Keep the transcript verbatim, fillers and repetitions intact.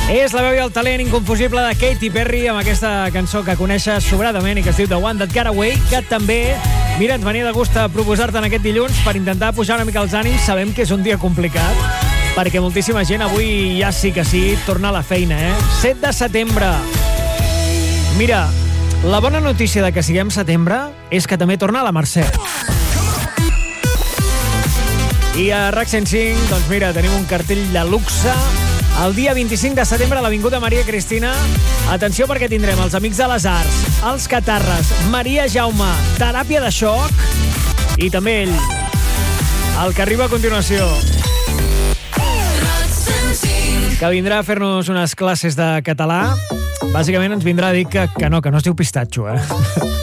És la veu i el talent inconfusible de Katy Perry amb aquesta cançó que coneixes sobradament i que es diu The One That Got Away, que també, mira, ens venia de gust a proposar-te en aquest dilluns per intentar pujar una mica els ànims. Sabem que és un dia complicat, perquè moltíssima gent avui ja sí que sí torna a la feina, eh? set de setembre. Mira, la bona notícia de que siguem setembre és que també torna la Mercè. I a RAC cent cinc, doncs mira, tenim un cartell de luxe. El dia vint-i-cinc de setembre a l'Avinguda Maria Cristina. Atenció perquè tindrem els Amics de les Arts, els Catarres, Maria Jaume, Teràpia de Xoc i també ell, el que arriba a continuació, que vindrà a fer-nos unes classes de català. Bàsicament ens vindrà a dir que, que no, que no es diu pistatxo, eh?